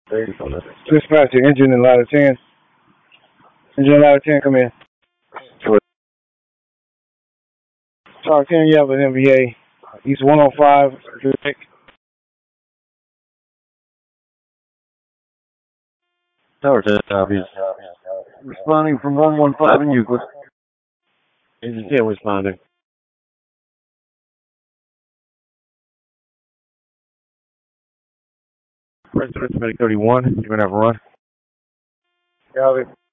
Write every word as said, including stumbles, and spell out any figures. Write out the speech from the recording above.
Dispatch, your engine in ladder ten. Engine in ladder ten, come in. Tower ten, you have an M V A. East one oh five. Tower ten, copy. Responding from one one five in Euclid. Engine ten responding. Press Medic thirty-one, you're going to have a run. Got it.